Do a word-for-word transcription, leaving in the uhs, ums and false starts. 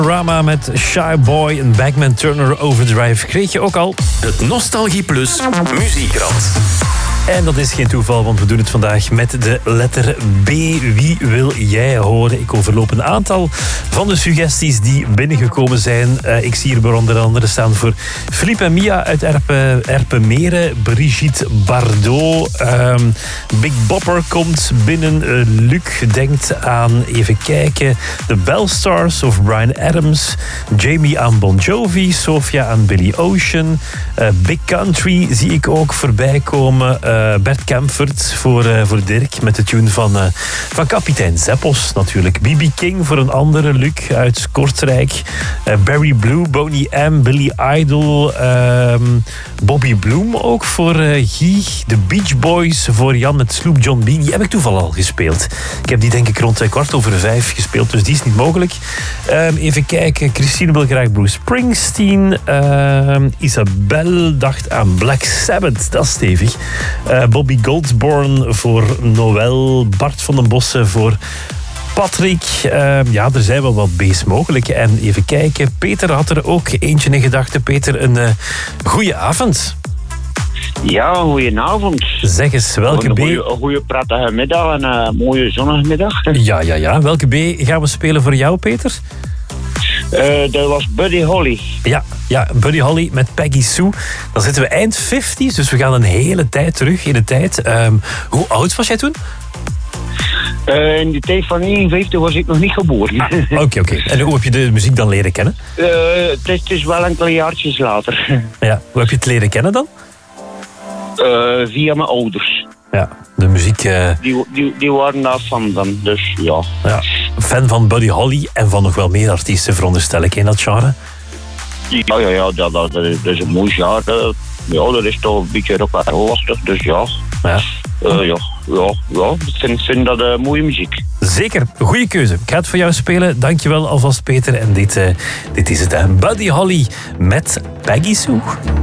Rama met Shy Boy en Bagman Turner Overdrive kreeg je ook al. Het Nostalgie Plus Muziekrad. En dat is geen toeval, want we doen het vandaag met de letter B. Wie wil jij horen? Ik overloop een aantal van de suggesties die binnengekomen zijn. Uh, ik zie hier onder andere staan voor Philippe en Mia uit Erpe, Erpenmeren. Brigitte Bardot. Um, Big Bopper komt binnen. Uh, Luc denkt aan, even kijken, de Bellstars of Bryan Adams. Jamie aan Bon Jovi. Sophia aan Billy Ocean. Uh, Big Country zie ik ook voorbij komen. Uh, Bert Kaempfert voor, uh, voor Dirk met de tune van, uh, van kapitein Zeppos natuurlijk. B B King voor een andere, Luc uit Kortrijk. Uh, Barry Blue, Boney M, Billy Idol. Uh, Bobby Bloom ook voor uh, Guy. The Beach Boys voor Jan met Sloop John B. Die heb ik toevallig al gespeeld. Ik heb die denk ik rond kwart over vijf gespeeld, dus die is niet mogelijk. Uh, even kijken, Christine wil graag Bruce Springsteen. Uh, Isabel dacht aan Black Sabbath, dat is stevig. Uh, Bobby Goldsborne voor Noël. Bart van den Bossen voor Patrick. Uh, ja, er zijn wel wat B's mogelijk. En even kijken, Peter had er ook eentje in gedachten. Peter, een uh, goeie avond. Ja, goedenavond. Zeg eens, welke een B... Een goede prettige middag en een mooie zonnige middag. Ja, ja, ja. Welke B gaan we spelen voor jou, Peter? Uh, dat was Buddy Holly. Ja, ja, Buddy Holly met Peggy Sue. Dan zitten we eind vijftig, dus we gaan een hele tijd terug in de tijd. Um, hoe oud was jij toen? Uh, in de tijd van eenenvijftig was ik nog niet geboren. Oké, ah, oké. Okay. En hoe heb je de muziek dan leren kennen? Uh, het, is, het is wel enkele jaartjes later. Ja, hoe heb je het leren kennen dan? Uh, via mijn ouders. Ja, de muziek... Uh... Die, die, die waren daar fan van, dus ja. ja. Fan van Buddy Holly en van nog wel meer artiesten, veronderstel ik in dat genre? Ja, ja, ja, dat, dat, dat is een mooi genre. Ja, dat is toch een beetje rock and roll lastig, dus ja. Ja. Uh, ja, ja, ja. Ik vind, vind dat uh, mooie muziek. Zeker, goede keuze. Ik ga het voor jou spelen. Dankjewel alvast, Peter. En dit, uh, dit is het. Buddy Holly met Peggy Sue.